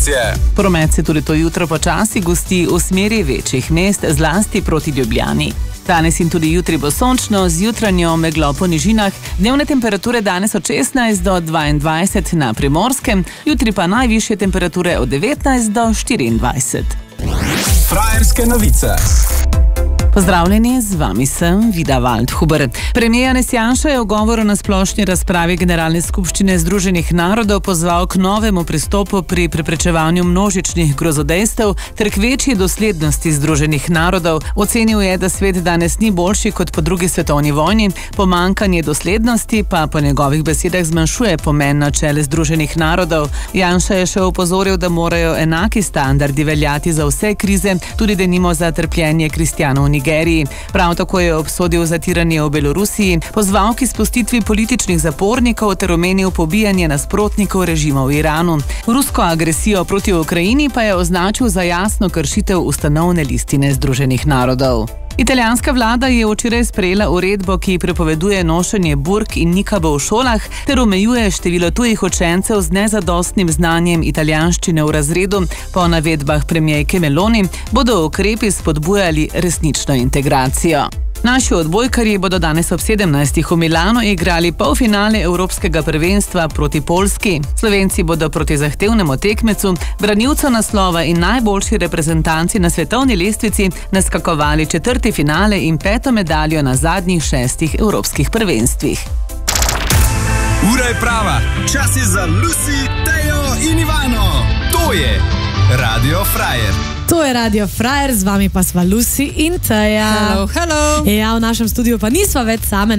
informacije. Promet se tudi to jutro počasi gosti v smeri večjih mest, zlasti proti Ljubljani. Danes in tudi jutri bo sončno, z jutranjo meglo po nižinah. Dnevne temperature danes od 16 do 22 na Primorskem, jutri pa najvišje temperature od 19 do 24. Frajerske novice. Pozdravljeni, z vami sem Vida Waldhuber. Premijer Janez Janša je v govoru na splošni razpravi Generalne skupščine Združenih narodov pozval k novemu pristopu pri preprečevanju množičnih grozodejstev ter k večji doslednosti Združenih narodov. Ocenil je, da svet danes ni boljši kot po drugi svetovni vojni, pomanjkanje doslednosti pa po njegovih besedah zmanjšuje pomen načel Združenih narodov. Janša je še opozoril, da morajo enaki standardi veljati za vse krize, tudi denimo za trpljenje kristjanov v Nigeriji. Prav tako je obsodil zatiranje v Belorusiji, pozval k izpustitvi političnih zapornikov ter omenil pobijanje nasprotnikov režima v Iranu. Rusko agresijo proti Ukrajini pa je označil za jasno kršitev ustanovne listine Združenih narodov. Italijanska vlada je včeraj sprejela uredbo, ki prepoveduje nošenje burk in nikabov v šolah ter omejuje število tujih učencev z nezadostnim znanjem italijanščine v razredu. Po navedbah premijerke Meloni bodo ukrepi spodbujali resnično integracijo. Naši odbojkarji bodo danes ob 17. v Milanu igrali polfinale Evropskega prvenstva proti Poljski. Slovenci bodo proti zahtevnemu tekmecu, branilcu naslova in najboljši reprezentanci na svetovni lestvici naskakovali četrti finale in peto medaljo na zadnjih 6 evropskih prvenstvih. Ura je prava, čas je za Lucy, Tejo in Ivano. To je Radio Frajer. To je Radio Frajer, z vami pa sva Lucy in Teja. Hello, hello. Ja, v našem studiu pa nisva več same,